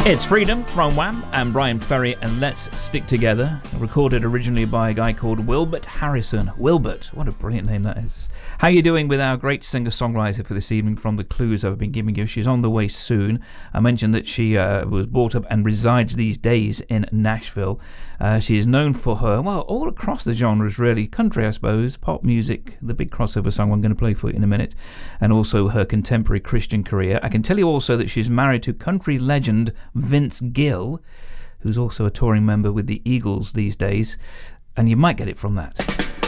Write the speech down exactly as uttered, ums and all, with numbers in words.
It's Freedom from Wham and Brian Ferry and Let's Stick Together, recorded originally by a guy called Wilbert Harrison. Wilbert, what a brilliant name that is. How are you doing with our great singer-songwriter for this evening from the clues I've been giving you? She's on the way soon. I mentioned that she uh, was brought up and resides these days in Nashville. Uh, she is known for her, well, all across the genres really, country I suppose, pop music, the big crossover song I'm going to play for you in a minute, and also her contemporary Christian career. I can tell you also that she's married to country legend Vince Gill, who's also a touring member with the Eagles these days, and you might get it from that.